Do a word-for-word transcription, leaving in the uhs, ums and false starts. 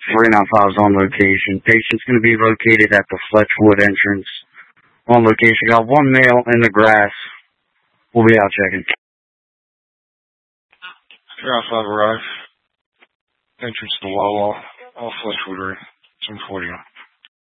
three nine five is on location. Patient's going to be located at the Fletchwood entrance. On location. Got one male in the grass. We'll be out checking. three nine five arrive. Entrance to Wawa. All Fletchwood, right? seven forty.